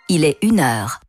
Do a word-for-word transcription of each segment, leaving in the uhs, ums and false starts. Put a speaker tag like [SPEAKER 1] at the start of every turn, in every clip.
[SPEAKER 1] il est une heure.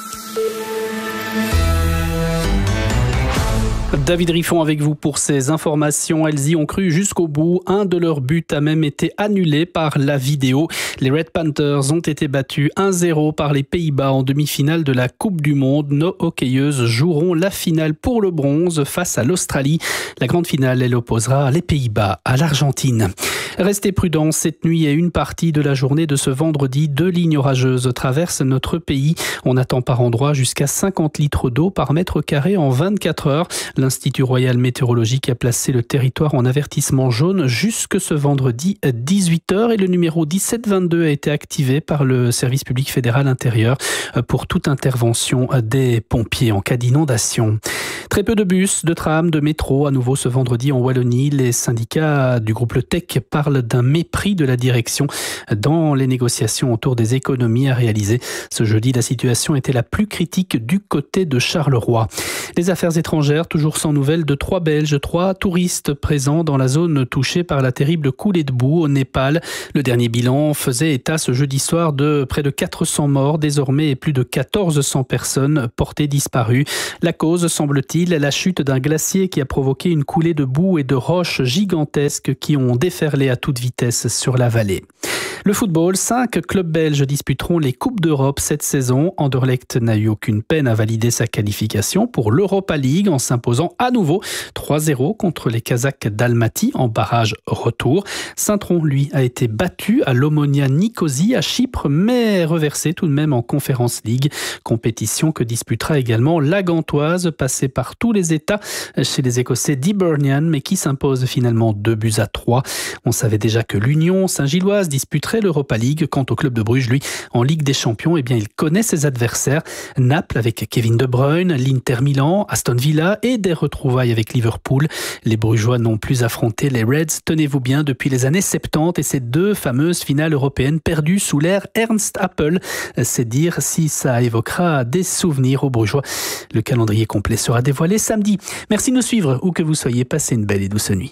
[SPEAKER 2] David Riffon avec vous pour ces informations. Elles y ont cru jusqu'au bout. Un de leurs buts a même été annulé par la vidéo. Les Red Panthers ont été battus un zéro par les Pays-Bas en demi-finale de la Coupe du Monde. Nos hockeyeuses joueront la finale pour le bronze face à l'Australie. La grande finale, elle opposera les Pays-Bas à l'Argentine. Restez prudents cette nuit et une partie de la journée de ce vendredi. Deux lignes orageuses traversent notre pays. On attend par endroits jusqu'à cinquante litres d'eau par mètre carré en vingt-quatre heures. L'Institut Royal Météorologique a placé le territoire en avertissement jaune jusque ce vendredi à dix-huit heures et le numéro dix-sept vingt-deux a été activé par le service public fédéral intérieur pour toute intervention des pompiers en cas d'inondation. Très peu de bus, de trams, de métro à nouveau ce vendredi en Wallonie. Les syndicats du groupe Le Tech parlent d'un mépris de la direction dans les négociations autour des économies à réaliser. Ce jeudi, la situation était la plus critique du côté de Charleroi. Les affaires étrangères, toujours sans nouvelles de trois Belges, trois touristes présents dans la zone touchée par la terrible coulée de boue au Népal. Le dernier bilan faisait état ce jeudi soir de près de quatre cents morts désormais et plus de quatorze cents personnes portées disparues. La cause, semble-t-il, la chute d'un glacier qui a provoqué une coulée de boue et de roches gigantesques qui ont déferlé à toute vitesse sur la vallée. Le football, cinq clubs belges disputeront les Coupes d'Europe cette saison. Anderlecht n'a eu aucune peine à valider sa qualification pour l'Europa League en s'imposant à nouveau trois zéro contre les Kazakhs d'Almaty en barrage retour. Saint-Tron, lui, a été battu à l'Omonia Nicosie à Chypre, mais reversé tout de même en Conference League. Compétition que disputera également la Gantoise, passée par tous les états chez les Écossais d'Hibernian, mais qui s'impose finalement deux buts à trois. On savait déjà que l'Union Saint-Gilloise disputerait l'Europa League. Quant au club de Bruges, lui, en Ligue des Champions, eh bien, il connaît ses adversaires. Naples avec Kevin De Bruyne, l'Inter Milan, Aston Villa et des retrouvailles avec Liverpool. Les Brugeois n'ont plus affronté les Reds, tenez-vous bien, depuis les années soixante-dix et ces deux fameuses finales européennes perdues sous l'ère Ernst Happel. C'est dire si ça évoquera des souvenirs aux Brugeois. Le calendrier complet sera dévoilé samedi. Merci de nous suivre, où que vous soyez. Passez une belle et douce nuit.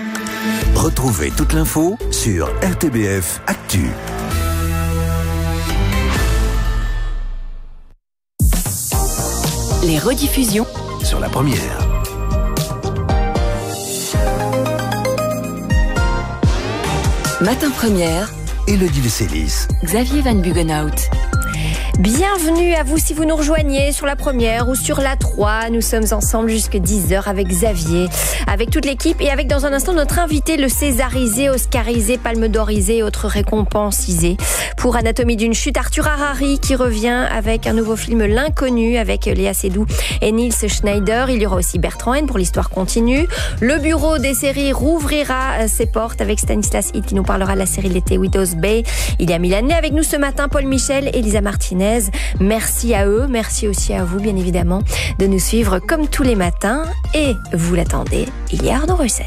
[SPEAKER 3] Retrouvez toute l'info sur R T B F Actu.
[SPEAKER 1] Les rediffusions
[SPEAKER 3] Sur la première.
[SPEAKER 1] Matin Première,
[SPEAKER 3] Élodie Vesselis.
[SPEAKER 1] Xavier Van Bugenhout.
[SPEAKER 4] Bienvenue à vous si vous nous rejoignez sur la première ou sur la trois. Nous sommes ensemble jusqu'à dix heures avec Xavier, avec toute l'équipe et avec dans un instant notre invité, le césarisé, oscarisé, palme d'orisé et autres récompenses isées. Pour Anatomie d'une chute, Arthur Harari qui revient avec un nouveau film L'Inconnu avec Léa Seydoux et Niels Schneider. Il y aura aussi Bertrand Haine pour l'histoire continue. Le bureau des séries rouvrira ses portes avec Stanislas Hitt qui nous parlera de la série L'été Widows Bay. Il y a Milan avec nous ce matin, Paul Michel et Lisa Martinez. Merci à eux, merci aussi à vous bien évidemment de nous suivre comme tous les matins et vous l'attendez, il y a Arnaud Russen.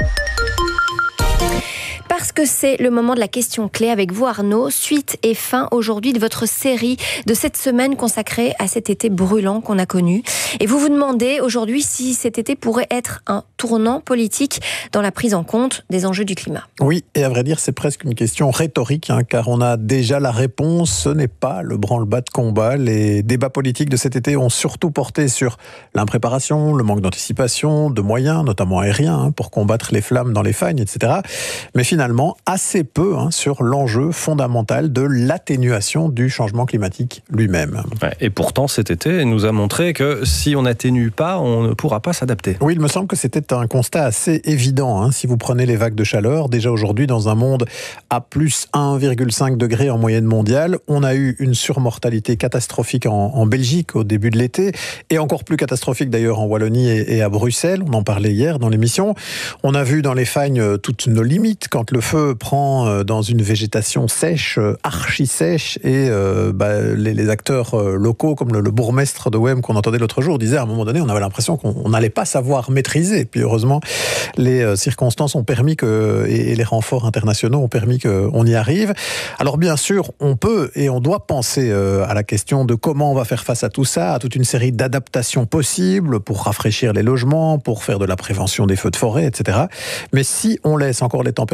[SPEAKER 4] Parce que c'est le moment de la question clé avec vous Arnaud, suite et fin aujourd'hui de votre série de cette semaine consacrée à cet été brûlant qu'on a connu. Et vous vous demandez aujourd'hui si cet été pourrait être un tournant politique dans la prise en compte des enjeux du climat.
[SPEAKER 5] Oui, et à vrai dire c'est presque une question rhétorique, hein, car on a déjà la réponse, ce n'est pas le branle-bas de combat. Les débats politiques de cet été ont surtout porté sur l'impréparation, le manque d'anticipation, de moyens, notamment aériens, hein, pour combattre les flammes dans les fagnes, et cetera. Mais finalement, assez peu hein, sur l'enjeu fondamental de l'atténuation du changement climatique lui-même.
[SPEAKER 6] Ouais, et pourtant, cet été nous a montré que si on n'atténue pas, on ne pourra pas s'adapter.
[SPEAKER 5] Oui, il me semble que c'était un constat assez évident. Hein. Si vous prenez les vagues de chaleur, déjà aujourd'hui, dans un monde à plus un virgule cinq degrés en moyenne mondiale, on a eu une surmortalité catastrophique en, en Belgique au début de l'été, et encore plus catastrophique d'ailleurs en Wallonie et, et à Bruxelles. On en parlait hier dans l'émission. On a vu dans les fagnes toutes nos limites quand le feu prend dans une végétation sèche, archi-sèche, et euh, bah, les, les acteurs locaux, comme le, le bourgmestre de Wem qu'on entendait l'autre jour, disaient à un moment donné, on avait l'impression qu'on n'allait pas savoir maîtriser. Puis heureusement, les euh, circonstances ont permis que, et, et les renforts internationaux ont permis qu'on y arrive. Alors bien sûr, on peut et on doit penser euh, à la question de comment on va faire face à tout ça, à toute une série d'adaptations possibles pour rafraîchir les logements, pour faire de la prévention des feux de forêt, et cetera. Mais si on laisse encore les températures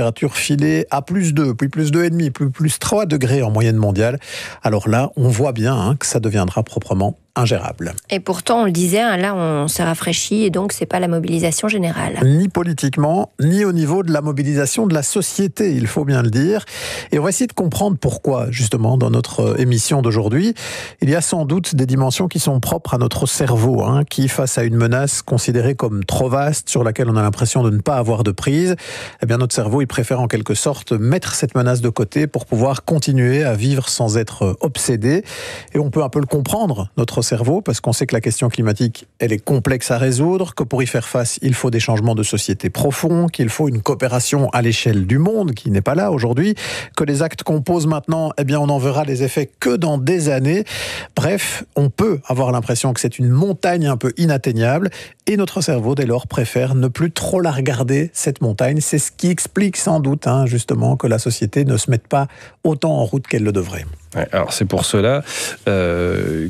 [SPEAKER 5] filer à plus deux, puis plus deux virgule cinq, puis plus trois degrés en moyenne mondiale, alors là, on voit bien hein, que ça deviendra proprement ingérable.
[SPEAKER 4] Et pourtant, on le disait, hein, là, on s'est rafraîchi et donc c'est pas la mobilisation générale.
[SPEAKER 5] Ni politiquement, ni au niveau de la mobilisation de la société, il faut bien le dire. Et on va essayer de comprendre pourquoi, justement, dans notre émission d'aujourd'hui. Il y a sans doute des dimensions qui sont propres à notre cerveau, hein, qui, face à une menace considérée comme trop vaste, sur laquelle on a l'impression de ne pas avoir de prise, eh bien, notre cerveau, il préfère en quelque sorte mettre cette menace de côté pour pouvoir continuer à vivre sans être obsédé. Et on peut un peu le comprendre, notre cerveau, parce qu'on sait que la question climatique, elle est complexe à résoudre, que pour y faire face, il faut des changements de société profonds, qu'il faut une coopération à l'échelle du monde, qui n'est pas là aujourd'hui, que les actes qu'on pose maintenant, eh bien, on n'en verra les effets que dans des années. Bref, on peut avoir l'impression que c'est une montagne un peu inatteignable, et notre cerveau, dès lors, préfère ne plus trop la regarder, cette montagne. C'est ce qui explique sans doute, hein, justement, que la société ne se mette pas autant en route qu'elle le devrait.
[SPEAKER 6] Ouais, alors c'est pour cela euh,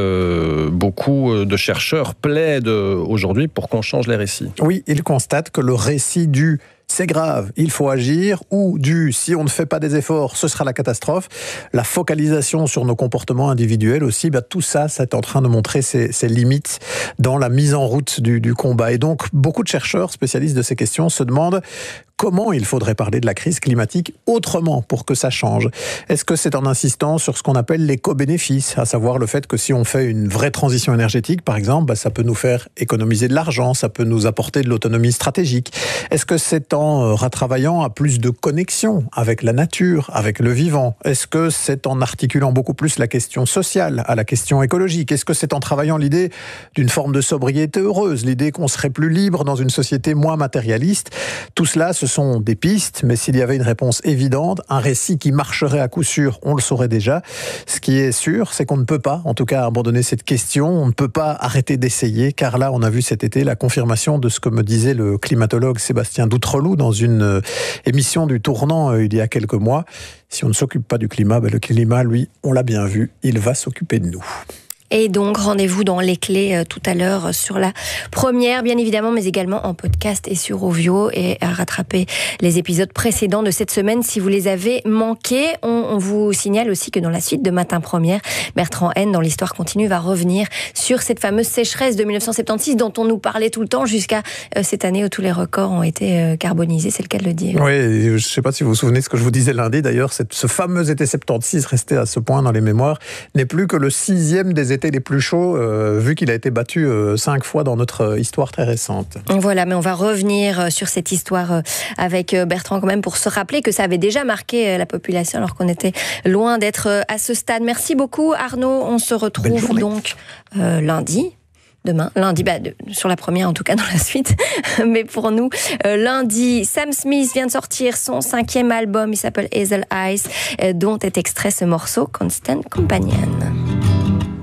[SPEAKER 6] que beaucoup de chercheurs plaident aujourd'hui pour qu'on change les récits.
[SPEAKER 5] Oui, ils constatent que le récit du « c'est grave, il faut agir » ou du « si on ne fait pas des efforts, ce sera la catastrophe », la focalisation sur nos comportements individuels aussi, bah, tout ça, c'est en train de montrer ses, ses limites dans la mise en route du, du combat. Et donc, beaucoup de chercheurs spécialistes de ces questions se demandent comment il faudrait parler de la crise climatique autrement pour que ça change. Est-ce que c'est en insistant sur ce qu'on appelle l'éco-bénéfice, à savoir le fait que si on fait une vraie transition énergétique, par exemple, bah, ça peut nous faire économiser de l'argent, ça peut nous apporter de l'autonomie stratégique. Est-ce que c'est en retravaillant à plus de connexion avec la nature, avec le vivant? Est-ce que c'est en articulant beaucoup plus la question sociale à la question écologique? Est-ce que c'est en travaillant l'idée d'une forme de sobriété heureuse, l'idée qu'on serait plus libre dans une société moins matérialiste? Tout cela, ce sont des pistes, mais s'il y avait une réponse évidente, un récit qui marcherait à coup sûr, on le saurait déjà. Ce qui est sûr, c'est qu'on ne peut pas, en tout cas, abandonner cette question. On ne peut pas arrêter d'essayer, car là, on a vu cet été la confirmation de ce que me disait le climatologue Sébastien Doutreloup dans une émission du Tournant euh, il y a quelques mois. Si on ne s'occupe pas du climat, ben le climat, lui, on l'a bien vu, il va s'occuper de nous.
[SPEAKER 4] Et donc, rendez-vous dans les clés euh, tout à l'heure euh, sur la première, bien évidemment, mais également en podcast et sur Ovio, et à rattraper les épisodes précédents de cette semaine si vous les avez manqués. On, on vous signale aussi que dans la suite de Matin Première, Bertrand Haine, dans l'Histoire continue, va revenir sur cette fameuse sécheresse de dix-neuf cent soixante-seize dont on nous parlait tout le temps jusqu'à euh, cette année où tous les records ont été euh, carbonisés, c'est le cas de le dire.
[SPEAKER 5] Oui, je ne sais pas si vous vous souvenez de ce que je vous disais lundi, d'ailleurs, cette, ce fameux été soixante-seize resté à ce point dans les mémoires n'est plus que le sixième des étés les plus chauds, euh, vu qu'il a été battu euh, cinq fois dans notre euh, histoire très récente.
[SPEAKER 4] Voilà, mais on va revenir sur cette histoire euh, avec euh, Bertrand quand même pour se rappeler que ça avait déjà marqué euh, la population alors qu'on était loin d'être euh, à ce stade. Merci beaucoup Arnaud, on se retrouve donc euh, lundi. Demain, lundi, bah, de, sur la première en tout cas, dans la suite. Mais pour nous, euh, lundi, Sam Smith vient de sortir son cinquième album, il s'appelle Hazel Eyes, euh, dont est extrait ce morceau Constant Companion.